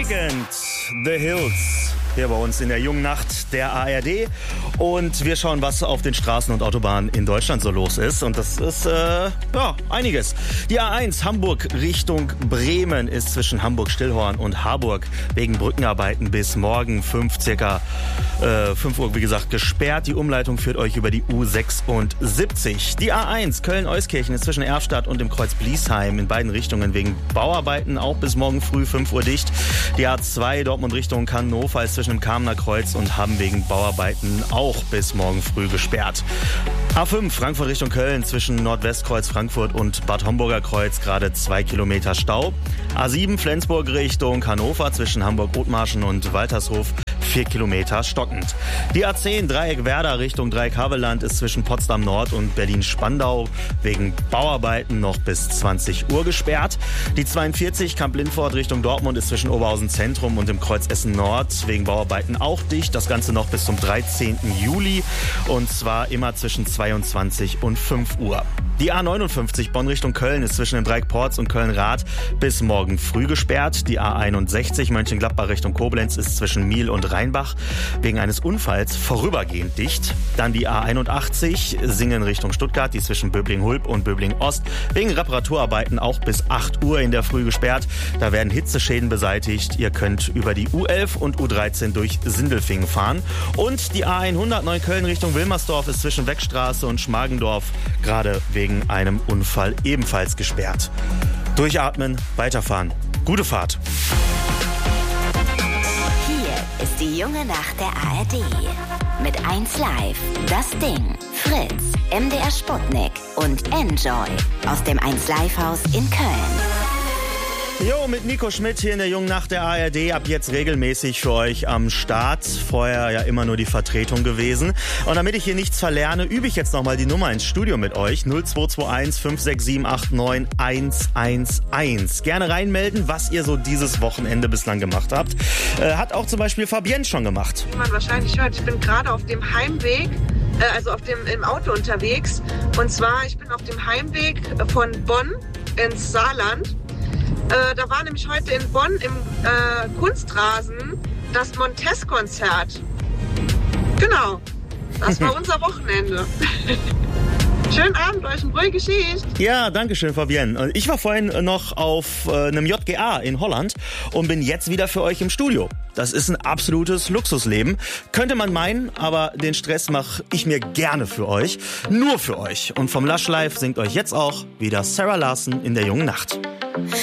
Weekend, The Hills, hier bei uns in der jungen Nacht der ARD. Und wir schauen, was auf den Straßen und Autobahnen in Deutschland so los ist. Und das ist, einiges. Die A1 Hamburg Richtung Bremen ist zwischen Hamburg-Stillhorn und Harburg wegen Brückenarbeiten bis morgen 5 Uhr, wie gesagt, gesperrt. Die Umleitung führt euch über die U76. Die A1 Köln-Euskirchen ist zwischen Erfstadt und dem Kreuz Bliesheim in beiden Richtungen wegen Bauarbeiten auch bis morgen früh 5 Uhr dicht. Die A2 Dortmund Richtung Hannover ist zwischen dem Kamener Kreuz und Hamm wegen Bauarbeiten auch bis morgen früh gesperrt. A5 Frankfurt Richtung Köln zwischen Nordwestkreuz Frankfurt und Bad Homburger Kreuz gerade 2 Kilometer Stau. A7 Flensburg Richtung Hannover zwischen Hamburg-Othmarschen und Waltershof 4 Kilometer stockend. Die A10 Dreieck Werder Richtung Dreieck Havelland ist zwischen Potsdam Nord und Berlin-Spandau wegen Bauarbeiten noch bis 20 Uhr gesperrt. Die 42 Kamp-Lindfort Richtung Dortmund ist zwischen Oberhausen Zentrum und dem Kreuz Essen Nord wegen Bauarbeiten auch dicht. Das Ganze noch bis zum 13. Juli und zwar immer zwischen 22 und 5 Uhr. Die A59 Bonn Richtung Köln ist zwischen dem Dreieck Porz und Köln-Rath bis morgen früh gesperrt. Die A61 Mönchengladbach Richtung Koblenz ist zwischen Miel und Rheinbach wegen eines Unfalls vorübergehend dicht. Dann die A81 Singen Richtung Stuttgart, die zwischen Böbling-Hulb und Böbling-Ost wegen Reparaturarbeiten auch bis 8 Uhr in der Früh gesperrt. Da werden Hitzeschäden beseitigt. Ihr könnt über die U11 und U13 durch Sindelfingen fahren. Und die A100 Neukölln Richtung Wilmersdorf ist zwischen Weckstraße und Schmargendorf gerade wegen einem Unfall ebenfalls gesperrt. Durchatmen, weiterfahren. Gute Fahrt. Hier ist die junge Nacht der ARD. Mit 1 Live, Das Ding, Fritz, MDR Sputnik und Enjoy aus dem 1 Live Haus in Köln. Jo, mit Nico Schmidt hier in der jungen Nacht der ARD, ab jetzt regelmäßig für euch am Start. Vorher ja immer nur die Vertretung gewesen. Und damit ich hier nichts verlerne, übe ich jetzt nochmal die Nummer ins Studio mit euch. 0221 567 89 111. Gerne reinmelden, was ihr so dieses Wochenende bislang gemacht habt. Hat auch zum Beispiel Fabienne schon gemacht. Wie man wahrscheinlich hört, ich bin gerade auf dem Heimweg, im Auto unterwegs. Und zwar, ich bin auf dem Heimweg von Bonn ins Saarland. Da war nämlich heute in Bonn im Kunstrasen das Montes-Konzert. Genau, das war unser Wochenende. Schönen Abend euch, eine ruhige Geschichte. Ja, danke schön, Fabienne. Ich war vorhin noch auf einem JGA in Holland und bin jetzt wieder für euch im Studio. Das ist ein absolutes Luxusleben. Könnte man meinen, aber den Stress mache ich mir gerne für euch. Nur für euch. Und vom Lush Live singt euch jetzt auch wieder Sarah Larson in der jungen Nacht.